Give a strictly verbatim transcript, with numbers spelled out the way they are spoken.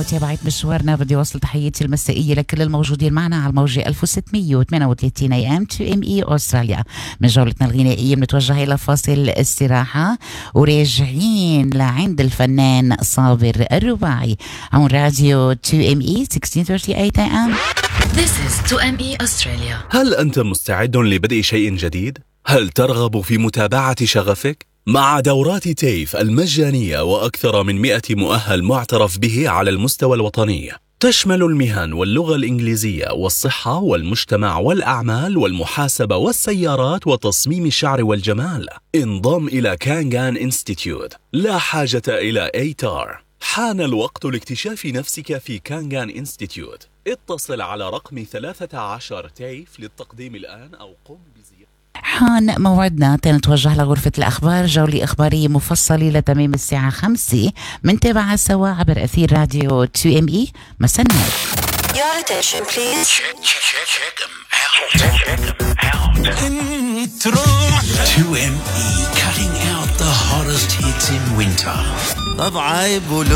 متابعة مشوارنا بدي وصل تحياتي المسائية لكل الموجودين معنا على الموجة ألف وستمية وثمانية وثلاثين اي ام تو ام اي أستراليا. من جولتنا الغنائية بنتوجه إلى فاصل استراحة وراجعين لعند الفنان صابر الرباعي عن راديو تو ام اي ستة عشر ثلاثين وثلاثين اي ام. This is تو ام اي Australia. هل أنت مستعد لبدء شيء جديد؟ هل ترغب في متابعة شغفك؟ مع دورات تيف المجانية وأكثر من مئة مؤهل معترف به على المستوى الوطني، تشمل المهن واللغة الإنجليزية والصحة والمجتمع والأعمال والمحاسبة والسيارات وتصميم الشعر والجمال. انضم إلى كانغان انستيتيوت، لا حاجة إلى ايتار. حان الوقت لاكتشاف نفسك في كانغان انستيتيوت. اتصل على رقم ثلاثة عشر تيف للتقديم الآن أو قم بزيارة. حان موعدنا تنتوجه لغرفة الأخبار، جولة إخبارية مفصلة لتمام الساعة خمسة منتابعة سوا عبر أثير راديو تو ام اي. مساء النور. Your attention please. Check, check, check, check them out. Check them out. two M E, cutting out the hottest hits in winter.